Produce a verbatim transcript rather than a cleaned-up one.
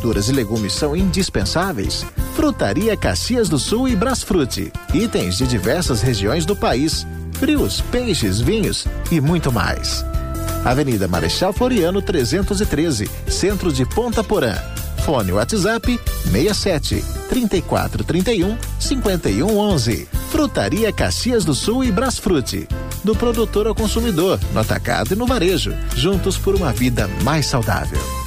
verduras e legumes são indispensáveis? Frutaria Caxias do Sul e Brasfrute. Itens de diversas regiões do país. Frios, peixes, vinhos e muito mais. Avenida Marechal Floriano trezentos e treze, Centro de Ponta Porã. Fone WhatsApp seis sete, três quatro três um, cinco um um um. Frutaria Caxias do Sul e Brasfrute. Do produtor ao consumidor, no atacado e no varejo. Juntos por uma vida mais saudável.